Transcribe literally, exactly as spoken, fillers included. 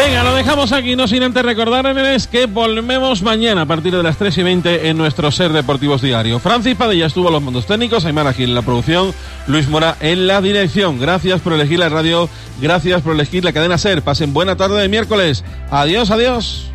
Venga, lo dejamos aquí, no sin antes recordarles que volvemos mañana a partir de las tres y veinte en nuestro Ser Deportivos Diario. Francis Padilla estuvo a los mandos técnicos, Aymar Gil en la producción, Luis Mora en la dirección. Gracias por elegir la radio, gracias por elegir la cadena Ser. Pasen buena tarde de miércoles. Adiós, adiós.